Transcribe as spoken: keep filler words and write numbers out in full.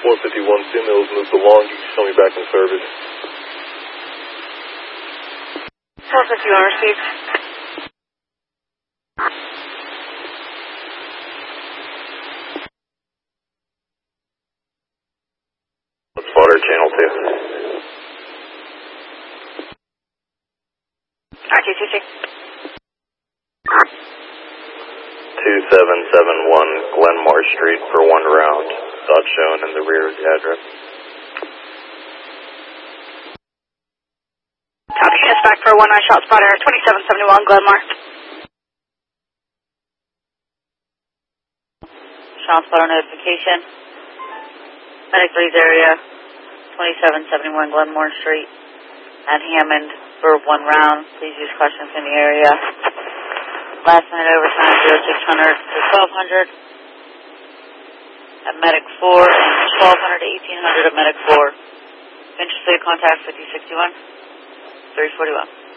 four fifty-one Simills, moved along. You can show me back in service. four fifty-one received. Spotter channel two. R Q two six. two seven seven one Glenmore Street for one round. Not shown in the rear of the address. Copy, units back for one round shot spotter twenty-seven seventy-one Glenmore. Shot spotter notification. Medic three's area, twenty-seven seventy-one Glenmore Street at Hammond for one round. Please use caution in the area. Last minute overtime zero six hundred to twelve hundred at Medic four and twelve hundred to eighteen hundred at Medic four. Interested, contact fifty sixty-one, three forty-one.